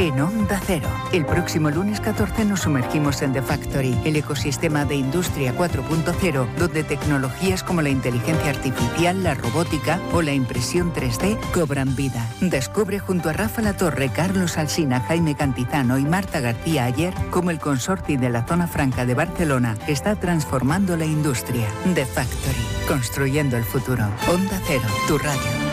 en Onda Cero. El próximo lunes 14 nos sumergimos en The Factory, el ecosistema de Industria 4.0, donde tecnologías como la inteligencia artificial, la robótica o la impresión 3D cobran vida. Descubre junto a Rafa Latorre, Carlos Alsina, Jaime Cantizano y Marta García Ayer cómo el consorcio de la Zona Franca de Barcelona está transformando la industria. The Factory, construyendo el futuro. Onda Cero, tu radio.